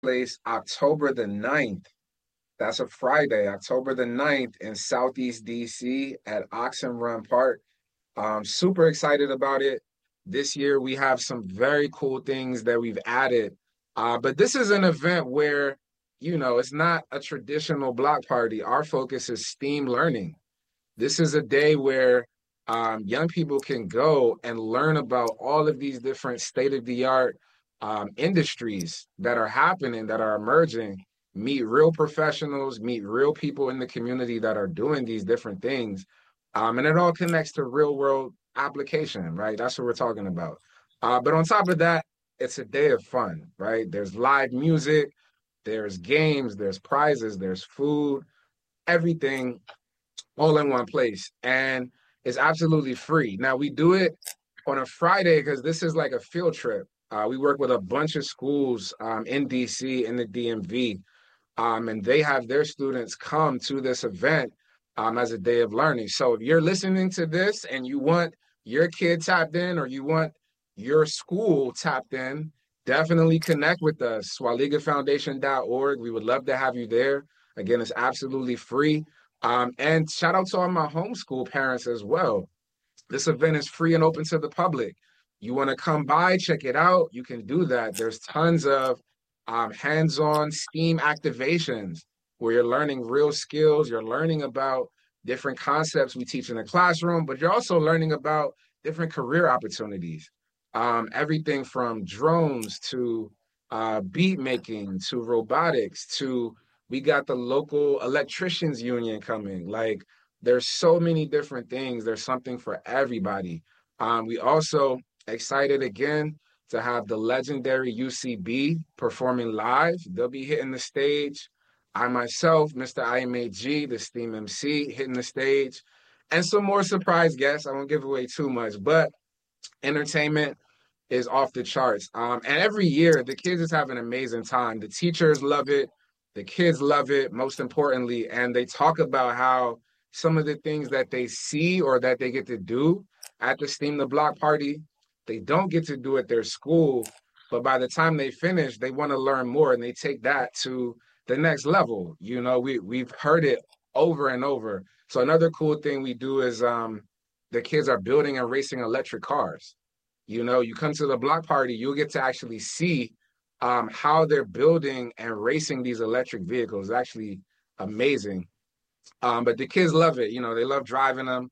place October the 9th. That's a Friday, October the 9th in Southeast DC at Oxen Run Park. Super excited about it. This year we have some very cool things that we've added. But this is an event where, it's not a traditional block party. Our focus is STEAM learning. This is a day where young people can go and learn about all of these different state-of-the-art industries that are happening, that are emerging, meet real professionals, meet real people in the community that are doing these different things. And it all connects to real world application, right? That's what we're talking about. But on top of that, it's a day of fun, right? There's live music, there's games, there's prizes, there's food, everything all in one place. And it's absolutely free. Now, we do it on a Friday because this is like a field trip. We work with a bunch of schools in DC, in the DMV, and they have their students come to this event as a day of learning. So if you're listening to this and you want your kid tapped in or you want your school tapped in, definitely connect with us, swaligafoundation.org. We would love to have you there. Again, it's absolutely free. And shout out to all my homeschool parents as well. This event is free and open to the public. You want to come by, check it out, you can do that. There's tons of hands-on STEAM activations where you're learning real skills. You're learning about different concepts we teach in the classroom, but you're also learning about different career opportunities. Everything from drones to beat making to robotics to we got the local electricians union coming. Like there's so many different things. There's something for everybody. We also excited again to have the legendary UCB performing live. They'll be hitting the stage. I myself, Mr. IMAG, the Steam MC, hitting the stage, and some more surprise guests. I won't give away too much, but entertainment is off the charts. And every year, the kids just have an amazing time. The teachers love it, the kids love it, most importantly, and they talk about how some of the things that they see or that they get to do at the Steam the Block party, they don't get to do at their school. But by the time they finish, they want to learn more and they take that to the next level. We've heard it over and over. So another cool thing we do is the kids are building and racing electric cars. You come to the block party, you'll get to actually see how they're building and racing these electric vehicles. It's actually amazing. But the kids love it. They love driving them.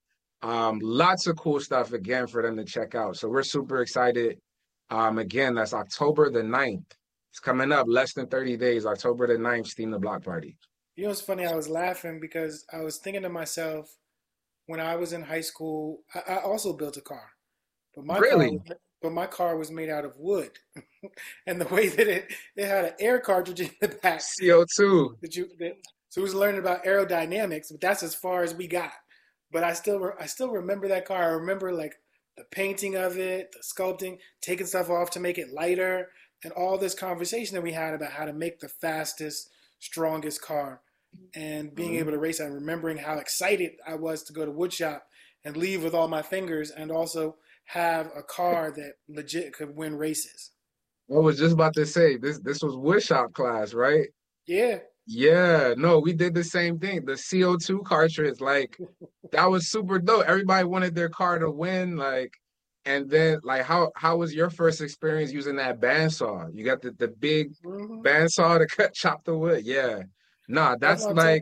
Lots of cool stuff again for them to check out. So we're super excited. Again, that's October the 9th. It's coming up less than 30 days, October the 9th, Steam the Block Party. You know, it's funny. I was laughing because I was thinking to myself when I was in high school. I also built a car, but Really? my car was made out of wood, and the way that it had an air cartridge in the back CO2. so we was learning about aerodynamics, but that's as far as we got. But I still remember that car. I remember like the painting of it, the sculpting, taking stuff off to make it lighter, and all this conversation that we had about how to make the fastest, strongest car, and being able Mhm. to race it, and remembering how excited I was to go to woodshop and leave with all my fingers, and also have a car that legit could win races. I was just about to say this was woodshop class, right? Yeah, Yeah, no, we did the same thing. The CO2 cartridge, like that was super dope. Everybody wanted their car to win, like, and then like how was your first experience using that bandsaw? You got the big hmm bandsaw to chop the wood. Yeah. Nah, that's that's what I'm saying. like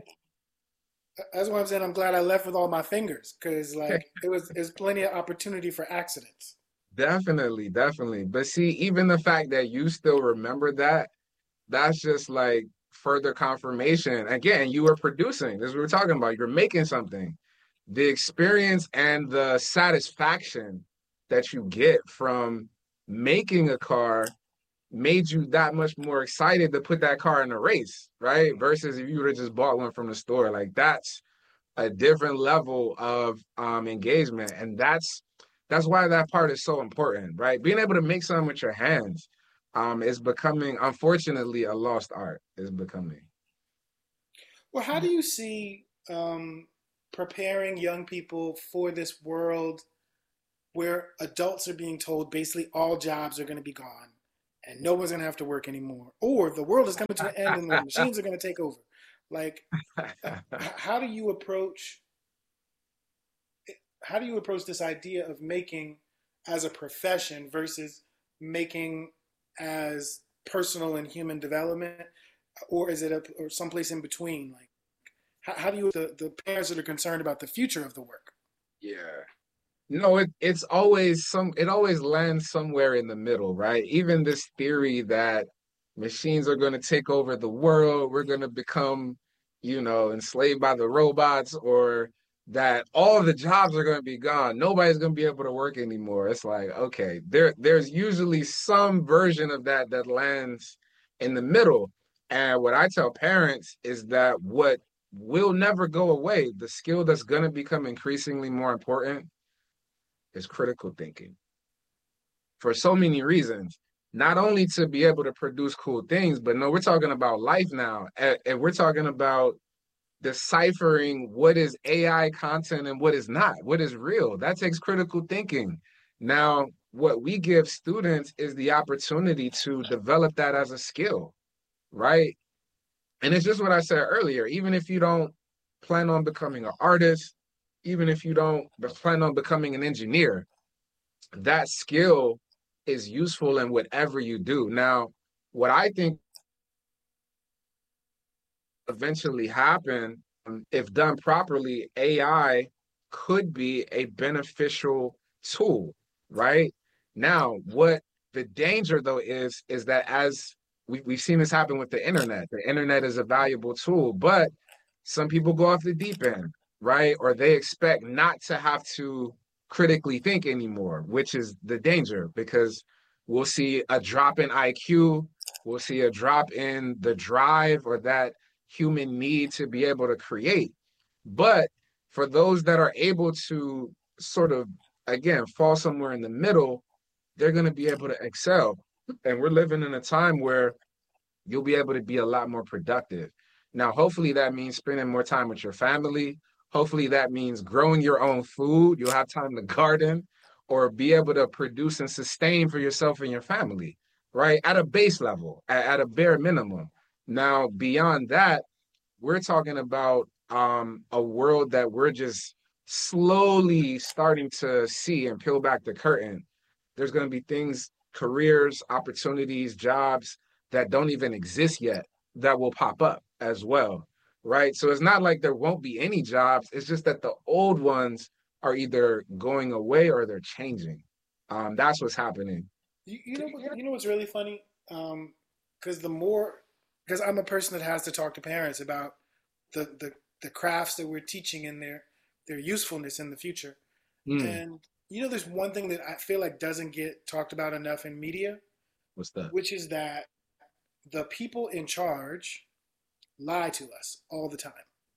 That's why I'm saying I'm glad I left with all my fingers because like it was plenty of opportunity for accidents. definitely, definitely. But see, even the fact that you still remember that, that's just like further confirmation. Again, you were producing. This is what we're talking about. You're making something. The experience and the satisfaction that you get from making a car made you that much more excited to put that car in a race, right? Versus if you would have just bought one from the store. Like that's a different level of engagement. And that's why that part is so important, right? Being able to make something with your hands is becoming, unfortunately, a lost art. Is becoming. Well, how do you see preparing young people for this world where adults are being told basically all jobs are going to be gone and no one's gonna have to work anymore, or the world is coming to an end and the machines are gonna take over. Like, how do you approach this idea of making as a profession versus making as personal and human development, or is it or someplace in between? Like, how do you the parents that are concerned about the future of the work? Yeah. No, it's always it always lands somewhere in the middle, right? Even this theory that machines are going to take over the world, we're going to become, enslaved by the robots, or that all the jobs are going to be gone. Nobody's going to be able to work anymore. It's like, okay, there's usually some version of that that lands in the middle. And what I tell parents is that what will never go away, the skill that's going to become increasingly more important is critical thinking for so many reasons. Not only to be able to produce cool things, but no, we're talking about life now. And we're talking about deciphering what is AI content and what is not, what is real. That takes critical thinking. Now, what we give students is the opportunity to develop that as a skill, right? And it's just what I said earlier. Even if you don't plan on becoming an artist, even if you don't plan on becoming an engineer, that skill is useful in whatever you do. Now, what I think eventually happen, if done properly, AI could be a beneficial tool, right? Now, what the danger though is that as we've seen this happen with the internet is a valuable tool, but some people go off the deep end, right? Or they expect not to have to critically think anymore, which is the danger because we'll see a drop in IQ, we'll see a drop in the drive or that human need to be able to create. But for those that are able to sort of, again, fall somewhere in the middle, they're going to be able to excel. And we're living in a time where you'll be able to be a lot more productive. Now, hopefully, that means spending more time with your family. Hopefully, that means growing your own food. You'll have time to garden or be able to produce and sustain for yourself and your family, right? At a base level, at a bare minimum. Now, beyond that, we're talking about a world that we're just slowly starting to see and peel back the curtain. There's going to be things, careers, opportunities, jobs that don't even exist yet that will pop up as well, right? So it's not like there won't be any jobs. It's just that the old ones are either going away or they're changing. That's what's happening. You know what's really funny? Because the more, because I'm a person that has to talk to parents about the crafts that we're teaching and their usefulness in the future. Hmm, And there's one thing that I feel like doesn't get talked about enough in media, what's that? which is that the people in charge lie to us all the time.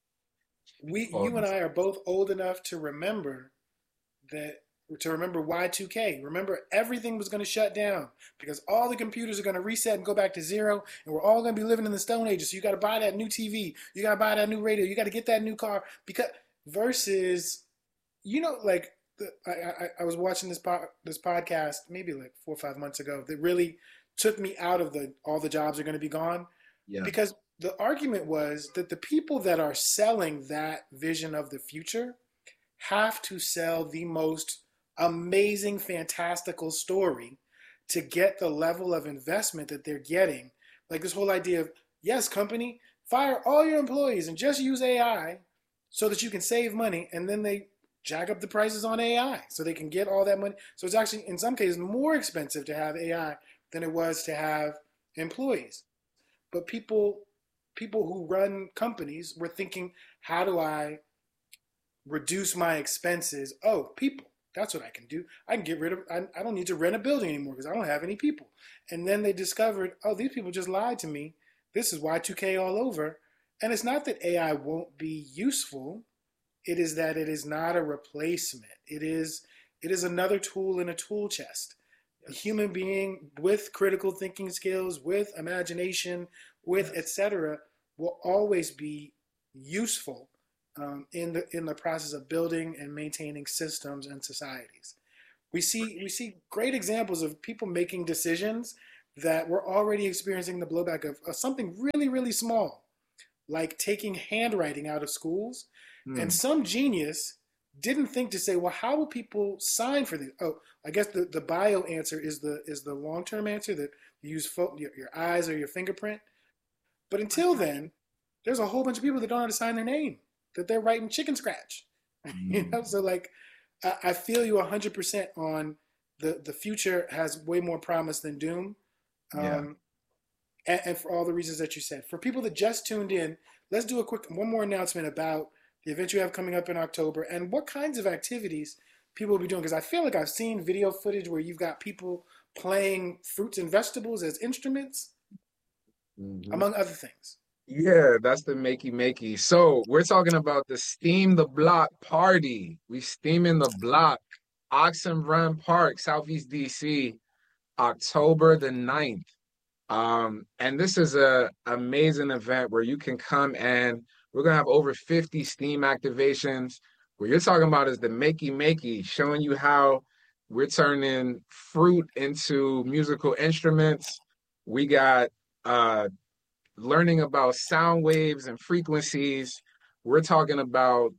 Oh, You and I are both old enough to remember that to remember Y2K. Remember, everything was going to shut down because all the computers are going to reset and go back to zero, and we're all going to be living in the Stone Ages. So you got to buy that new TV, you got to buy that new radio, you got to get that new car. Because versus, like I was watching this podcast maybe like 4 or 5 months ago that really took me out of the all the jobs are going to be gone yeah. because the argument was that the people that are selling that vision of the future have to sell the most amazing, fantastical story to get the level of investment that they're getting. Like this whole idea of, yes, company, fire all your employees and just use AI so that you can save money. And then they jack up the prices on AI so they can get all that money. So it's actually, in some cases, more expensive to have AI than it was to have employees. But people who run companies were thinking, how do I reduce my expenses? Oh, people. That's what I can do. I can get rid of, I don't need to rent a building anymore because I don't have any people. And then they discovered, oh, these people just lied to me. This is Y2K all over. And it's not that AI won't be useful. It is that it is not a replacement. It is another tool in a tool chest. A Yes. human being with critical thinking skills, with imagination, with Yes. etc., will always be useful in the process of building and maintaining systems and societies. We see great examples of people making decisions that we're already experiencing the blowback of something really, really small, like taking handwriting out of schools. And Hmm. some genius didn't think to say, well, how will people sign for this? Oh, I guess the bio answer is the long term answer that you use your eyes or your fingerprint. But until then, there's a whole bunch of people that don't know how to sign their name, that they're writing chicken scratch. Hmm. So like, I feel you 100% on the future has way more promise than doom. Yeah. Um, and for all the reasons that you said. For people that just tuned in, let's do a quick one more announcement about the event you have coming up in October and what kinds of activities people will be doing. Because I feel like I've seen video footage where you've got people playing fruits and vegetables as instruments, Hmm. among other things. Yeah, that's the makey makey. So we're talking about the Steam the Block party. We steaming the block. Oxen Run Park, Southeast DC, October the 9th. And this is a amazing event where you can come and we're gonna have over 50 Steam activations. What you're talking about is the makey makey, showing you how we're turning fruit into musical instruments. We got uh learning about sound waves and frequencies. We're talking about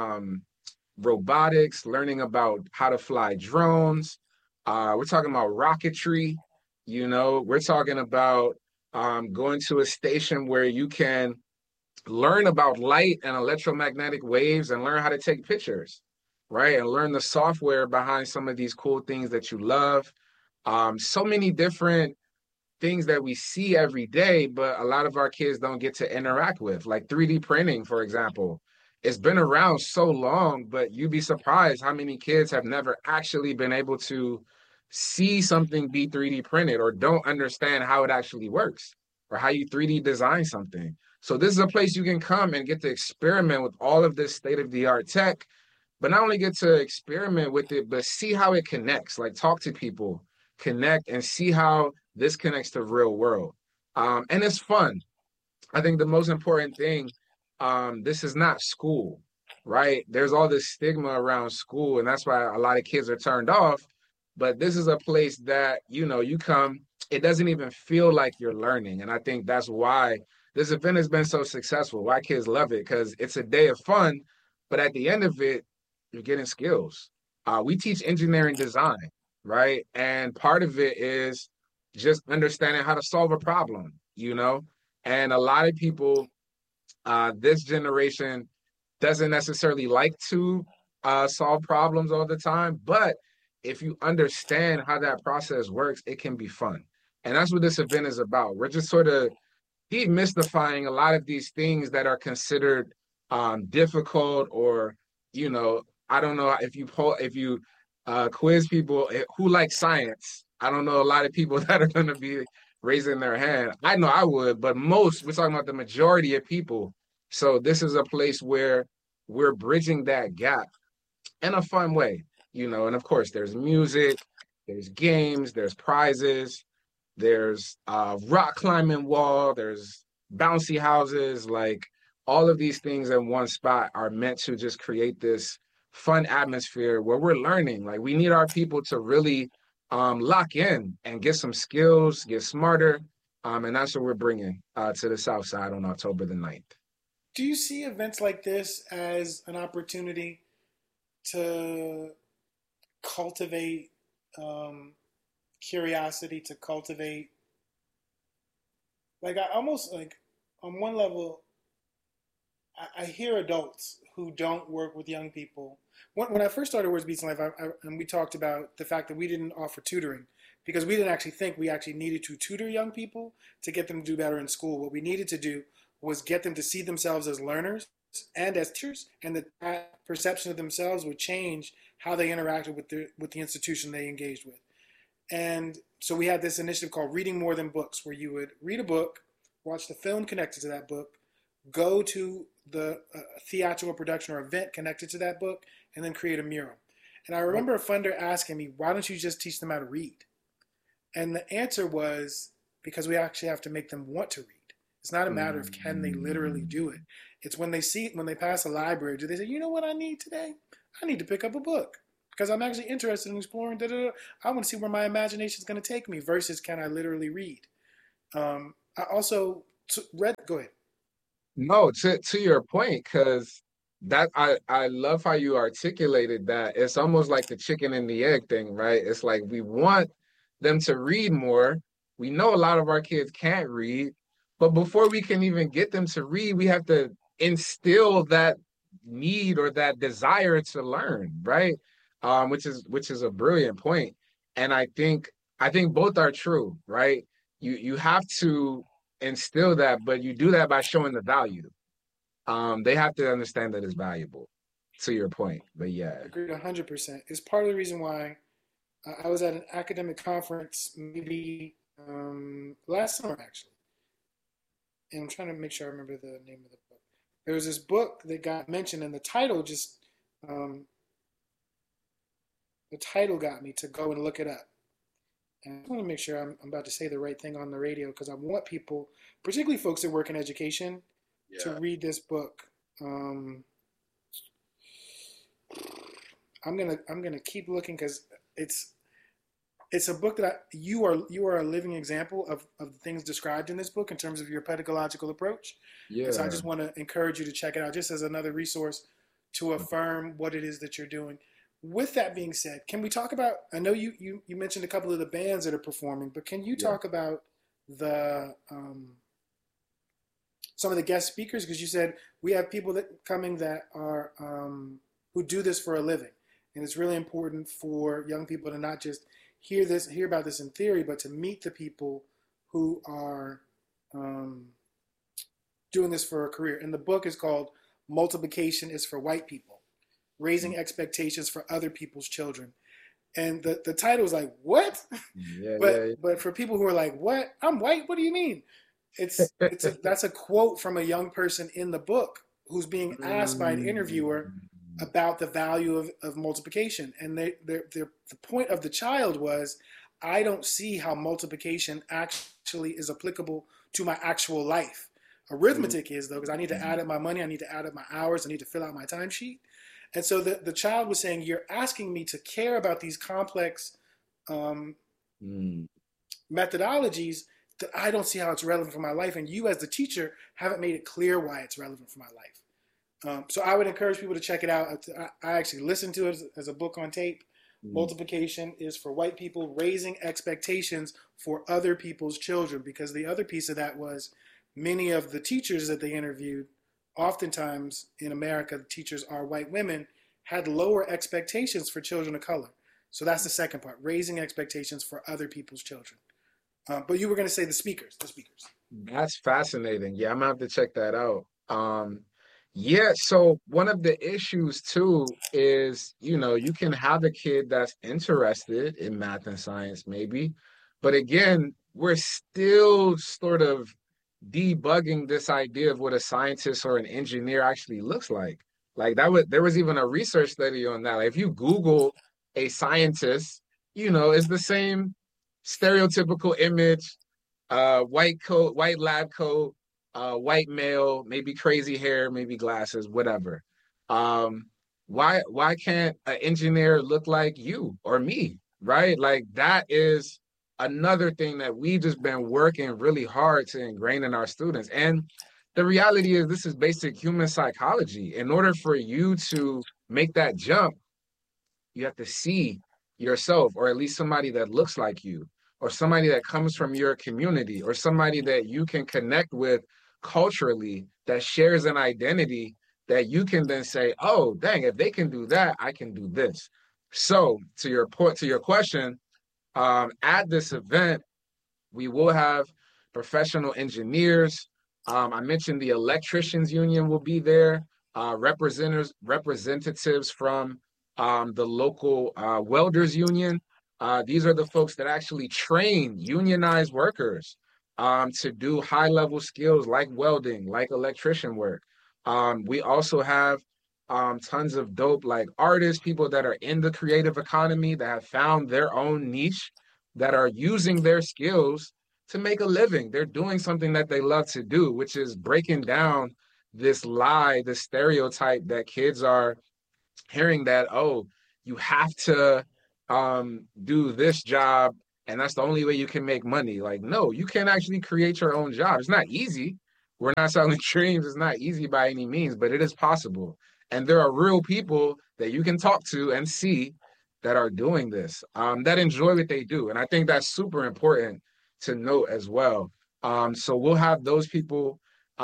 robotics, learning about how to fly drones. We're talking about rocketry. We're talking about going to a station where you can learn about light and electromagnetic waves and learn how to take pictures, right? And learn the software behind some of these cool things that you love. So many different things that we see every day, but a lot of our kids don't get to interact with, like 3D printing, for example. It's been around so long, but you'd be surprised how many kids have never actually been able to see something be 3D printed or don't understand how it actually works or how you 3D design something. So this is a place you can come and get to experiment with all of this state-of-the-art tech, but not only get to experiment with it, but see how it connects, like talk to people, connect and see how this connects to real world. And it's fun. I think the most important thing, this is not school, right? There's all this stigma around school, and that's why a lot of kids are turned off. But this is a place that, you come, it doesn't even feel like you're learning. And I think that's why this event has been so successful, why kids love it, because it's a day of fun, but at the end of it, you're getting skills. We teach engineering design, right? And part of it is just understanding how to solve a problem. And a lot of people, this generation doesn't necessarily like to solve problems all the time, but if you understand how that process works, it can be fun. And that's what this event is about. We're just sort of demystifying a lot of these things that are considered difficult or, you know, I don't know if you quiz people who like science. I don't know a lot of people that are going to be raising their hand. I know I would, but we're talking about the majority of people. So this is a place where we're bridging that gap in a fun way. And of course, there's music, there's games, there's prizes, there's rock climbing wall, there's bouncy houses. Like all of these things in one spot are meant to just create this fun atmosphere where we're learning. Like we need our people to really lock in and get some skills, get smarter. And that's what we're bringing to the South Side on October the 9th. Do you see events like this as an opportunity to cultivate um, curiosity, to cultivate, like, I almost like, on one level, I hear adults who don't work with young people. When I first started Words Beats in Life, and we talked about the fact that we didn't offer tutoring because we didn't actually think we actually needed to tutor young people to get them to do better in school. What we needed to do was get them to see themselves as learners and as teachers, and that perception of themselves would change how they interacted with the institution they engaged with. And so we had this initiative called Reading More Than Books, where you would read a book, watch the film connected to that book, go to the theatrical production or event connected to that book, and then create a mural. And I remember a funder asking me, why don't you just teach them how to read? And the answer was because we actually have to make them want to read. It's not a matter of can they literally Mm. do it. It's when they pass a library, do they say, you know what I need today? I need to pick up a book. because I'm actually interested in exploring. Da, da, da. I want to see where my imagination is going to take me versus can I literally read. I also read. Go ahead. No, to your point, because that I love how you articulated that. It's almost like the chicken and the egg thing, right? It's like we want them to read more. We know a lot of our kids can't read, but before we can even get them to read, we have to instill that need or that desire to learn, right? Which is a brilliant point. And I think both are true, right? You have to instill that, but you do that by showing the value. They have to understand that it's valuable, to your point. But yeah, Agreed 100%. It's part of the reason why I was at an academic conference maybe last summer actually, and I'm trying to make sure I remember the name of the book. There was this book that got mentioned, and um, the title got me to go and look it up. And I want to make sure I'm about to say the right thing on the radio because I want people, particularly folks that work in education, to yeah. read this book. Um, I'm gonna keep looking because it's it's a book that you are a living example of the things described in this book in terms of your pedagogical approach. And so I Yeah. just want to encourage you to check it out just as another resource to affirm what it is that you're doing. With that being said, can we talk about? I know you mentioned a couple of the bands that are performing, but can you Yeah. talk about the some of the guest speakers? Because you said we have people that coming that are who do this for a living, and it's really important for young people to not just hear about this in theory, but to meet the people who are um, doing this for a career. And the book is called "Multiplication is for White People: Raising Expectations for Other People's Children." And the title is like, what? Yeah. but Yeah. but for people who are like, what? I'm white. What do you mean? That's a quote from a young person in the book who's being asked by an interviewer Mm. about the value of multiplication. And the point of the child was, I don't see how multiplication actually is applicable to my actual life. Mm. Arithmetic is, though, because I need to add up my money, I need to add up my hours, I need to fill out my timesheet. And so the child was saying, you're asking me to care about these complex um, Mm. methodologies that I don't see how it's relevant for my life. And you, as the teacher, haven't made it clear why it's relevant for my life. So I would encourage people to check it out. I actually listened to it as a book on tape. Mm. Multiplication is for white people, raising expectations for other people's children. Because the other piece of that was many of the teachers that they interviewed, oftentimes in America, the teachers are white women, had lower expectations for children of color. So that's the second part, raising expectations for other people's children. But you were going to say the speakers. That's fascinating. Yeah, I'm gonna have to check that out. Yeah, so one of the issues too is, you can have a kid that's interested in math and science, maybe, but again, we're still sort of debugging this idea of what a scientist or an engineer actually looks like. Like there was even a research study on that. Like if you Google a scientist, it's the same stereotypical image, white coat, white lab coat, white male, maybe crazy hair, maybe glasses, whatever. Um, why can't an engineer look like you or me, right? Like that is another thing that we've just been working really hard to ingrain in our students. And the reality is this is basic human psychology. In order for you to make that jump, you have to see yourself, or at least somebody that looks like you, or somebody that comes from your community, or somebody that you can connect with culturally that shares an identity that you can then say, oh, dang, if they can do that, I can do this. So to your point, to your question, at this event, we will have professional engineers. I mentioned the electricians union will be there. Representatives from the local welders union. These are the folks that actually train unionized workers to do high level skills like welding, like electrician work. We also have tons of dope like artists, people that are in the creative economy that have found their own niche, that are using their skills to make a living. They're doing something that they love to do, which is breaking down this lie, this stereotype that kids are hearing that, oh, you have to do this job, and that's the only way you can make money. Like, no, you can actually create your own job. It's not easy. We're not selling dreams. It's not easy by any means, but it is possible. And there are real people that you can talk to and see that are doing this, that enjoy what they do. And I think that's super important to note as well. So we'll have those people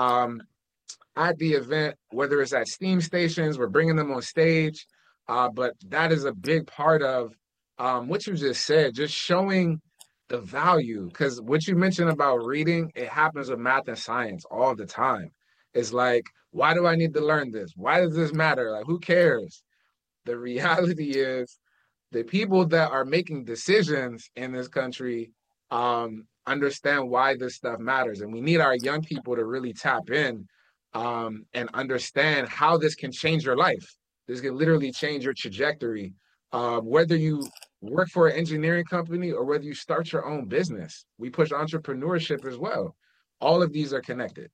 at the event, whether it's at steam stations, we're bringing them on stage. But that is a big part of what you just said, just showing the value. Because what you mentioned about reading, it happens with math and science all the time. It's like, why do I need to learn this? Why does this matter? Like, who cares? The reality is the people that are making decisions in this country understand why this stuff matters. And we need our young people to really tap in and understand how this can change your life. This can literally change your trajectory. Whether you work for an engineering company or whether you start your own business, we push entrepreneurship as well. All of these are connected.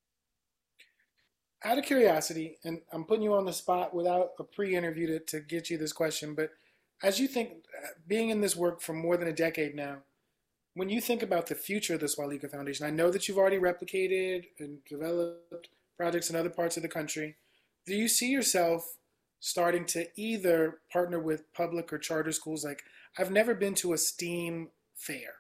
Out of curiosity, and I'm putting you on the spot without a pre-interview to get you this question, but as you think, being in this work for more than a decade now, when you think about the future of the Swaliga Foundation, I know that you've already replicated and developed projects in other parts of the country. Do you see yourself starting to either partner with public or charter schools? Like, I've never been to a STEAM fair.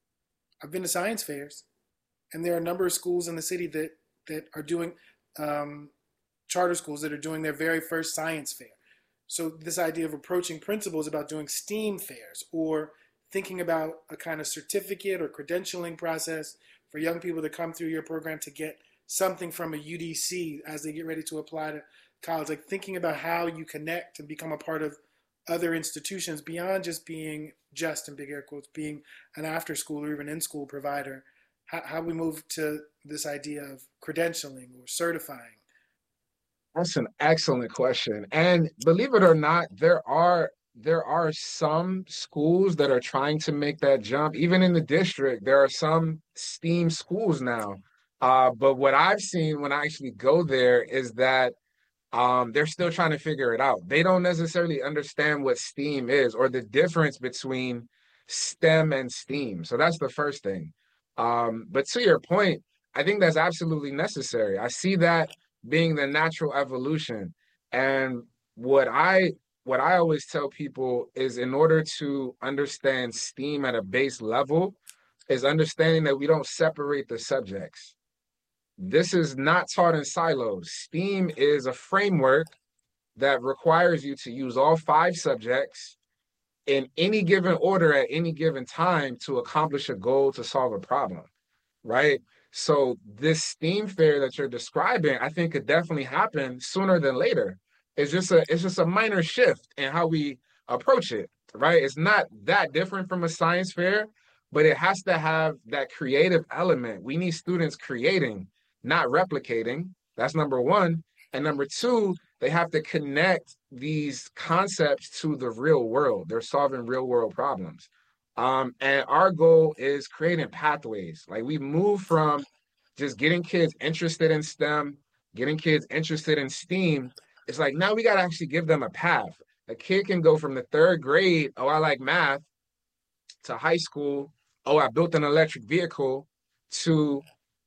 I've been to science fairs, and there are a number of schools in the city that are doing um, charter schools that are doing their very first science fair. So this idea of approaching principals about doing STEAM fairs or thinking about a kind of certificate or credentialing process for young people to come through your program to get something from a UDC as they get ready to apply to college, like thinking about how you connect and become a part of other institutions beyond just being just in big air quotes, being an after school or even in school provider, how we move to this idea of credentialing or certifying. That's an excellent question. And believe it or not, there are some schools that are trying to make that jump. Even in the district, there are some STEAM schools now. But what I've seen when I actually go there is that they're still trying to figure it out. They don't necessarily understand what STEAM is or the difference between STEM and STEAM. So that's the first thing. But to your point, I think that's absolutely necessary. I see that being the natural evolution. And what I what I always tell people is in order to understand STEAM at a base level, is understanding that we don't separate the subjects. This is not taught in silos. STEAM is a framework that requires you to use all five subjects in any given order at any given time to accomplish a goal to solve a problem, right? So this STEAM fair that you're describing, I think could definitely happen sooner than later. It's just a minor shift in how we approach it, right? It's not that different from a science fair, but it has to have that creative element. We need students creating, not replicating. That's number one. And number two, they have to connect these concepts to the real world. They're solving real world problems. And our goal is creating pathways. Like we move from just getting kids interested in STEM, getting kids interested in STEAM. It's like now we got to actually give them a path. A kid can go from the third grade, oh, I like math, to high school, oh, I built an electric vehicle, to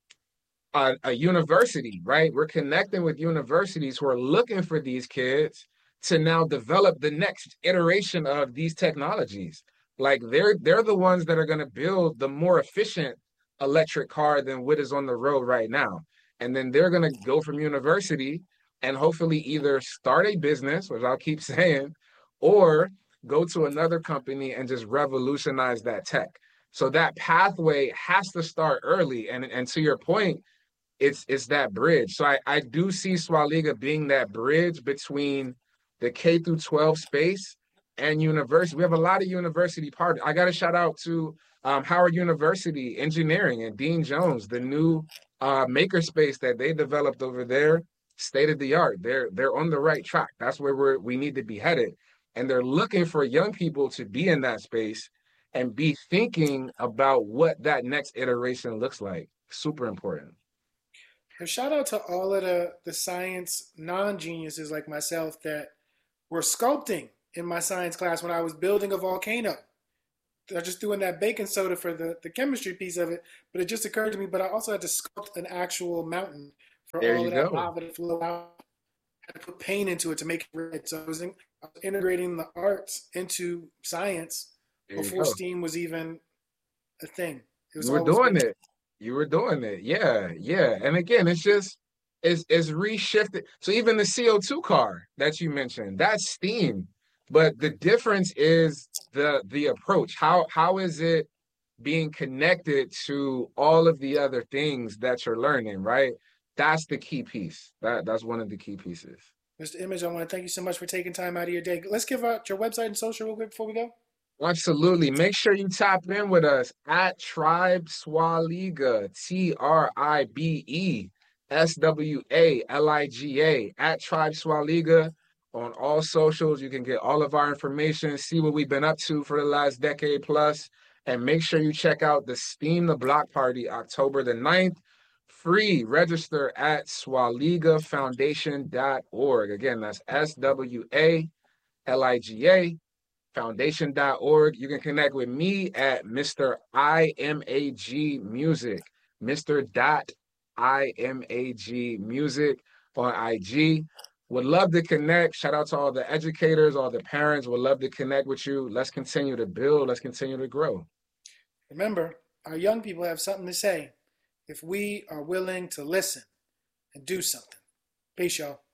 a university, right? We're connecting with universities who are looking for these kids to now develop the next iteration of these technologies. Like they're the ones that are going to build the more efficient electric car than what is on the road right now. And then they're going to go from university and hopefully either start a business, which I'll keep saying, or go to another company and just revolutionize that tech. So that pathway has to start early. And to your point, it's that bridge. So I do see Swaliga being that bridge between the K through 12 space and university. We have a lot of university partners. I got to shout out to Howard University Engineering and Dean Jones, the new makerspace that they developed over there, state of the art. They're on the right track. That's where we need to be headed. And they're looking for young people to be in that space and be thinking about what that next iteration looks like. Super important. And shout out to all of the science non geniuses like myself that were sculpting in my science class when I was building a volcano. I just threw in that baking soda for the chemistry piece of it, but it just occurred to me. But I also had to sculpt an actual mountain for There all you of that go. lava to flow out. I had to put paint into it to make it red. So I was integrating the arts into science There you before go. STEAM was even a thing. It was You were always doing been. it. You were doing it. Yeah, yeah. And again, it's just it's reshifted. So even the CO2 car that you mentioned, that's steam. But the difference is the approach. How is it being connected to all of the other things that you're learning, right? That's the key piece. That's one of the key pieces. Mr. Image, I want to thank you so much for taking time out of your day. Let's give out your website and social real quick before we go. Absolutely. Make sure you tap in with us at Tribe Swaliga, TribeSwaliga, at Tribe Swaliga on all socials. You can get all of our information, see what we've been up to for the last decade plus, and make sure you check out the Steam the Block Party October the 9th. Free. Register at swaligafoundation.org. Again, that's SWALIGA foundation.org. You can connect with me at Mr. IMAG Music, Mr. IMAG Music on IG. Would love to connect. Shout out to all the educators, all the parents. Would love to connect with you. Let's continue to build. Let's continue to grow. Remember, our young people have something to say if we are willing to listen and do something. Peace, y'all.